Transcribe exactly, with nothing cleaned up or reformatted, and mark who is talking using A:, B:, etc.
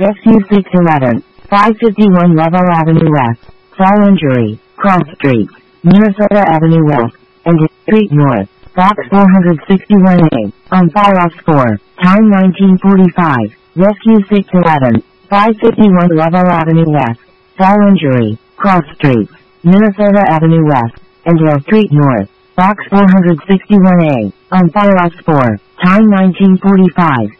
A: S U six eleven, five fifty-one Lovell Avenue West, Fall Injury, Cross Street, Minnesota Avenue West, and Hill Street North, Box four sixty-one A, on file off score, time nineteen forty-five, Rescue six eleven, five fifty-one Lovell Avenue West, Fall Injury, Cross Street, Minnesota Avenue West, and Hill Street North, Box four sixty-one A, on file off score, time nineteen forty-five.